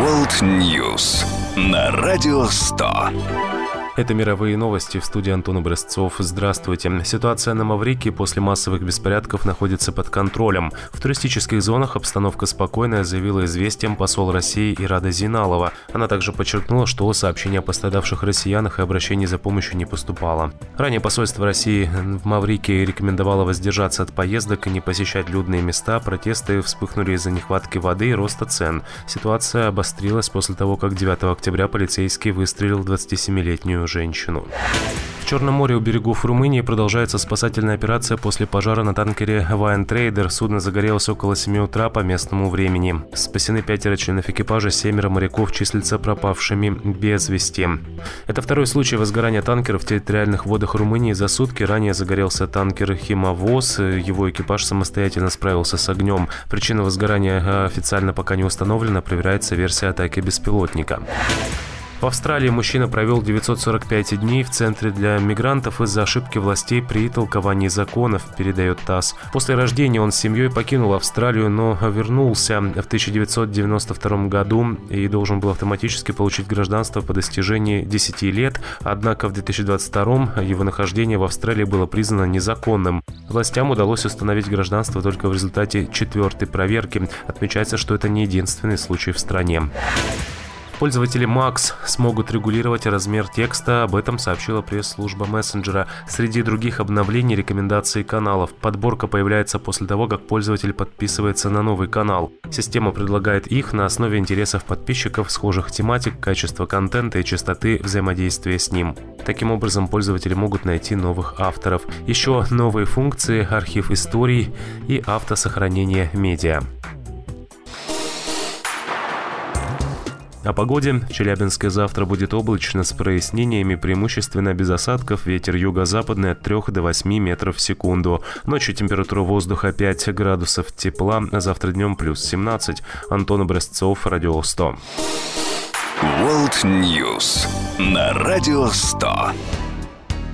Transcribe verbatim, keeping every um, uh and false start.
World News на Радио сто. Это мировые новости, в студии Антон Образцов. Здравствуйте. Ситуация на Маврикии после массовых беспорядков находится под контролем. В туристических зонах обстановка спокойная, заявила «Известиям» посол России Ирада Зейналова. Она также подчеркнула, что сообщений о пострадавших россиянах и обращений за помощью не поступало. Ранее посольство России в Маврикии рекомендовало воздержаться от поездок и не посещать людные места. Протесты вспыхнули из-за нехватки воды и роста цен. Ситуация обострилась после того, как девятого октября полицейский выстрелил в двадцатисемилетнюю женщину. В Черном море у берегов Румынии продолжается спасательная операция после пожара на танкере Wine Trader. Судно загорелось около семи утра по местному времени. Спасены пятеро членов экипажа, семеро моряков числятся пропавшими без вести. Это второй случай возгорания танкера в территориальных водах Румынии за сутки. Ранее загорелся танкер «Химовоз». Его экипаж самостоятельно справился с огнем. Причина возгорания официально пока не установлена. Проверяется версия атаки беспилотника. В Австралии мужчина провел девятьсот сорок пять дней в центре для мигрантов из-за ошибки властей при толковании законов, передает ТАСС. После рождения он с семьей покинул Австралию, но вернулся в тысяча девятьсот девяносто втором году и должен был автоматически получить гражданство по достижении десяти лет. Однако в две тысячи двадцать втором его нахождение в Австралии было признано незаконным. Властям удалось установить гражданство только в результате четвертой проверки. Отмечается, что это не единственный случай в стране. Пользователи Макс смогут регулировать размер текста, об этом сообщила пресс-служба мессенджера. Среди других обновлений рекомендаций каналов. Подборка появляется после того, как пользователь подписывается на новый канал. Система предлагает их на основе интересов подписчиков, схожих тематик, качества контента и частоты взаимодействия с ним. Таким образом, пользователи могут найти новых авторов. Еще новые функции, архив историй и автосохранение медиа. О погоде. В Челябинске завтра будет облачно с прояснениями, преимущественно без осадков, ветер юго-западный от трёх до восьми метров в секунду. Ночью температура воздуха пять градусов тепла, а завтра днем плюс семнадцать. Антон Образцов, Радио сто. World News на Радио сто.